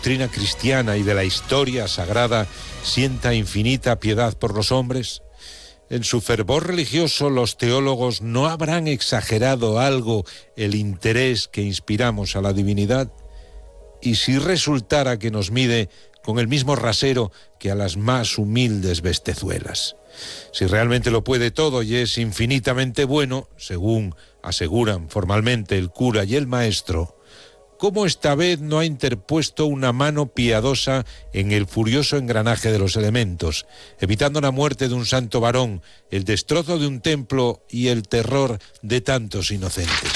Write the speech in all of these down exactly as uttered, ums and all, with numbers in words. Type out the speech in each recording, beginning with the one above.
doctrina cristiana y de la historia sagrada sienta infinita piedad por los hombres? En su fervor religioso, los teólogos no habrán exagerado algo el interés que inspiramos a la divinidad. Y si resultara que nos mide con el mismo rasero que a las más humildes bestezuelas. Si realmente lo puede todo y es infinitamente bueno, según aseguran formalmente el cura y el maestro, ¿cómo esta vez no ha interpuesto una mano piadosa en el furioso engranaje de los elementos, evitando la muerte de un santo varón, el destrozo de un templo y el terror de tantos inocentes?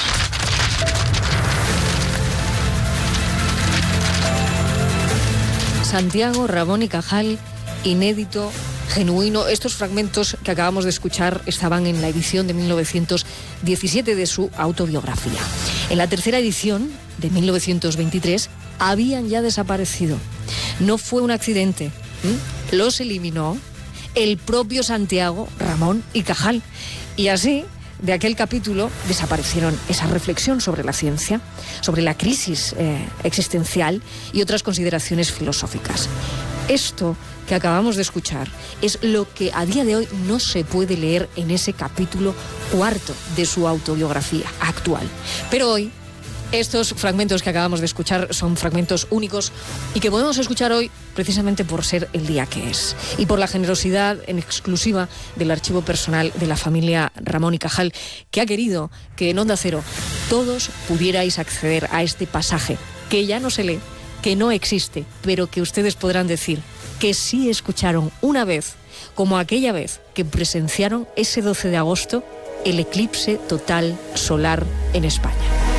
Santiago Ramón y Cajal, inédito, genuino. Estos fragmentos que acabamos de escuchar estaban en la edición de mil novecientos diecisiete de su autobiografía. En la tercera edición, de mil novecientos veintitrés, habían ya desaparecido. No fue un accidente. ¿Mm? Los eliminó el propio Santiago Ramón y Cajal. Y así, de aquel capítulo, desaparecieron esa reflexión sobre la ciencia, sobre la crisis eh, existencial y otras consideraciones filosóficas. Esto que acabamos de escuchar es lo que a día de hoy no se puede leer en ese capítulo cuarto de su autobiografía actual. Pero hoy, estos fragmentos que acabamos de escuchar son fragmentos únicos y que podemos escuchar hoy precisamente por ser el día que es y por la generosidad en exclusiva del archivo personal de la familia Ramón y Cajal, que ha querido que en Onda Cero todos pudierais acceder a este pasaje que ya no se lee, que no existe, pero que ustedes podrán decir que sí escucharon una vez, como aquella vez que presenciaron ese doce de agosto el eclipse total solar en España.